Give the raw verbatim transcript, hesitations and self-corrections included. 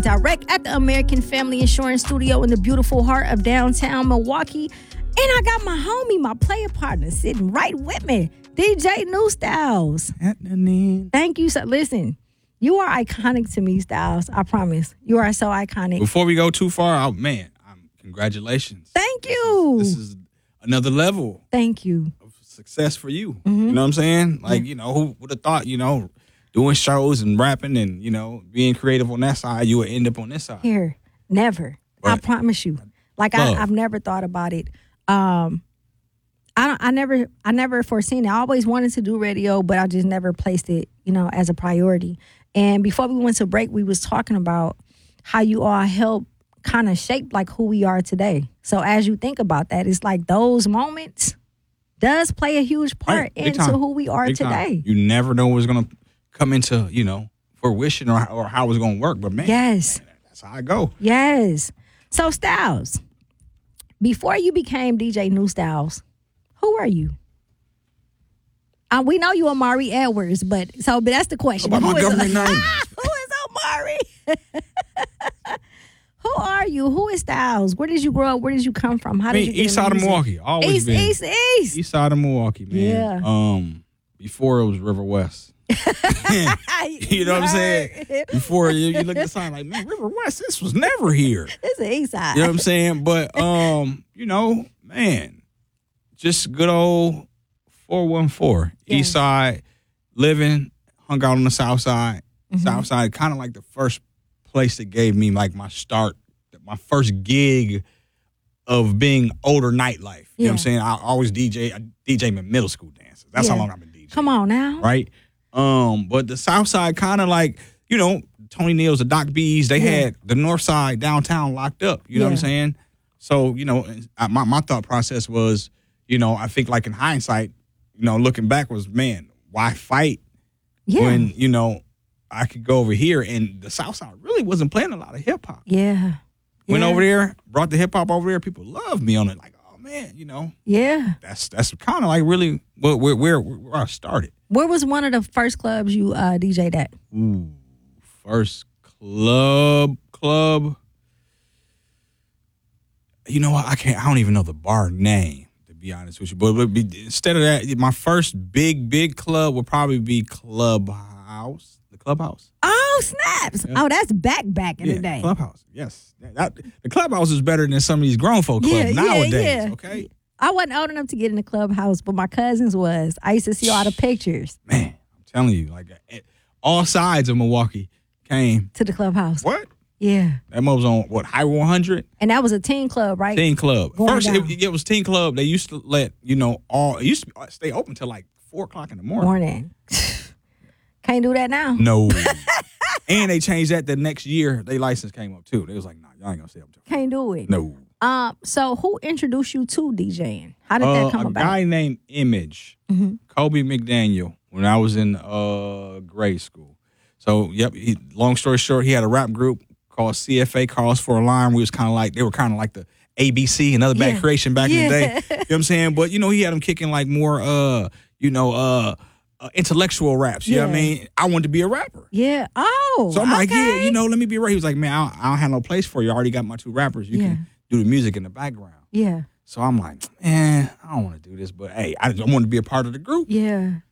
direct at the American Family Insurance Studio in the beautiful heart of downtown Milwaukee. And I got my homie, my player partner, sitting right with me, D J New Styles. Thank you. So, listen, you are iconic to me, Styles. I promise. You are so iconic. Before we go too far, oh, man, um, congratulations. Thank you. This is, this is another level. Thank you. Of success for you. Mm-hmm. You know what I'm saying? Like, yeah. you know, who would have thought, you know, doing shows and rapping and, you know, being creative on that side, you would end up on this side. Here, never. But I promise you. Like, I, I've never thought about it. Um, I I never I never foreseen it. I always wanted to do radio, but I just never placed it, you know, as a priority. And before we went to break, we was talking about how you all help kind of shape like who we are today. So as you think about that, it's like those moments does play a huge part right, into time. who we are big today. Time. You never know what's gonna come into, you know, fruition or or how it's gonna work. But man, yes, man, that's how I go. Yes. So Styles, before you became D J New Styles, who are you? Uh, we know you Omari Edwards, but so but that's the question. What about who my government name? Who is Omari? Who are you? Who is Styles? Where did you grow up? Where did you come from? How I did mean, you get east side of Milwaukee. Always east, been. East, east. East side of Milwaukee, man. Yeah. Um, before it was River West. You know what I'm saying? Before you, you look at the sign like, man, River West, this was never here. It's the east side. You know what I'm saying? But, um, you know, man, just good old four one four. Yeah. East side, living, hung out on the south side. Mm-hmm. South side, kind of like the first place that gave me like my start, my first gig of being older nightlife. You yeah. know what I'm saying? I always D J, I D J my middle school dances. That's yeah. how long I've been DJing. Come on now. Right? Um, but the south side kind of like, you know, Tony Neal's, the Doc B's, they yeah. had the north side downtown locked up. You know yeah. what I'm saying? So, you know, my, my thought process was, you know, I think like in hindsight, you know, looking back was, man, why fight yeah. when, you know, I could go over here and the south side really wasn't playing a lot of hip hop. Yeah. Went yeah. over there, brought the hip hop over there. People loved me on it. Like, oh man, you know. Yeah. That's that's kind of like really where, where where where I started. Where was one of the first clubs you uh, D J'd at? Ooh, first club club. You know what? I can't. I don't even know the bar name, to be honest with you. But, but be, instead of that, my first big big club would probably be Clubhouse. The Clubhouse. Oh snaps! Yeah. Oh, that's back back in yeah, the day. Clubhouse. Yes, that, the Clubhouse is better than some of these grown folk clubs yeah, nowadays. Yeah, yeah. Okay. I wasn't old enough to get in the Clubhouse, but my cousins was. I used to see all the pictures. Man, I'm telling you, like all sides of Milwaukee came to the Clubhouse. What? Yeah. That was on what, Highway one hundred? And that was a teen club, right? Teen club. Going First, down. it, it was teen club. They used to let, you know, all, it used to stay open till like four o'clock in the morning. Morning. Can't do that now. No. And they changed that the next year. Their license came up too. They was like, nah, y'all ain't gonna stay up till Can't do it. No. Um. So who introduced you to DJing? How did uh, that come a about? A guy named Image, mm-hmm. Kobe McDaniel, when I was in uh, grade school. So, yep, he, long story short, he had a rap group called C F A, Calls for Alarm. We was kind of like, they were kind of like the A B C, Another Bad yeah. Creation back yeah. in the day. You know what I'm saying? But, you know, he had them kicking like more, uh, you know, uh, uh, intellectual raps. You yeah. know what I mean? I wanted to be a rapper. Yeah. Oh, So I'm okay. like, yeah, you know, let me be a rapper. He was like, man, I don't, I don't have no place for you. I already got my two rappers. You yeah. can do the music in the background. Yeah. So I'm like, man, I don't want to do this. But, hey, I, I wanted to be a part of the group. Yeah.